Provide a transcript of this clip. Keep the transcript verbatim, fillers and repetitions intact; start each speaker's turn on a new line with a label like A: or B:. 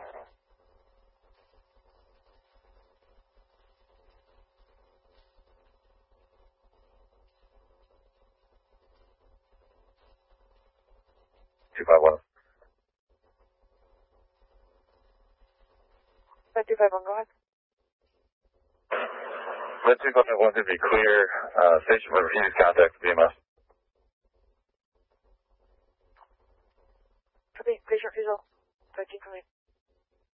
A: two five one.
B: two five one, go ahead.
A: Med two five one to be clear, uh, station for refused contact with B M S.
B: Copy, patient refusal. thirteen complete.